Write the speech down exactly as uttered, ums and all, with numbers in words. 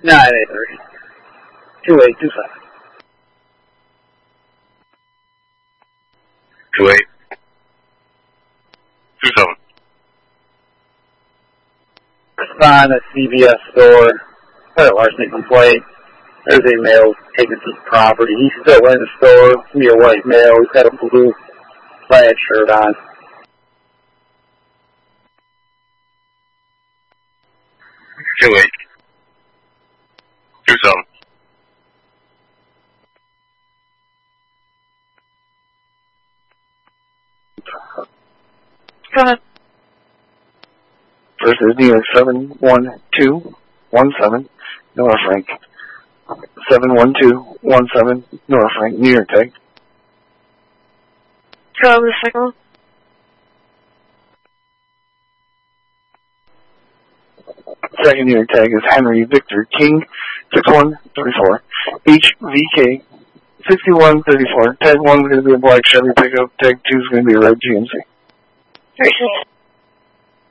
nine eight three, two eight two seven. Two eight. Two seven. Respond at C V S store. Got a larceny complaint. There's a male taking some property. He's still in the store. He's a white male. He's got a blue plaid shirt on. Two eight. Two seven. Go ahead. First is New York seven one two one seven, North Frank. seven one two one seven, North Frank, New York tag. Go over the second one. Second New York tag is Henry Victor King, six one three four, H V K, sixty-one thirty-four. Tag one is going to be a black Chevy pickup. Tag two is going to be a red G M C. Appreciate it.